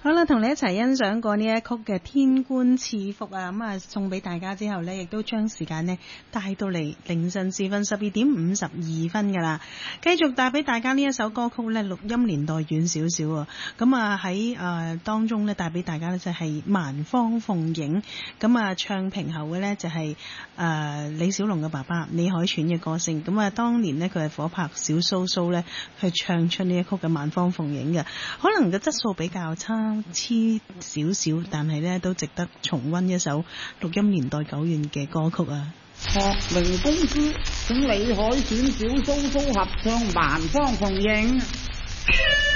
好啦，同你一齊欣賞過呢一曲嘅天官賜福啊，咁啊送俾大家之後呢，亦都將時間呢帶到嚟凌晨時分12:52噶啦。繼續帶俾大家呢一首歌曲呢，錄音年代遠少少啊，咁啊喺當中呢，帶俾大家呢就係萬芳鳳影，咁啊唱評後嘅呢就係李小龍嘅爸爸李海泉嘅歌聲，咁啊當年呢，佢係火拍小蘇蘇呢去唱出呢一曲嘅萬芳鳳影嘅，可能個質素比較差少少，但係呢都值得重溫一首錄音年代久遠嘅歌曲啊。 學明公司請李海選小蘇蘇合唱萬芳鳳影。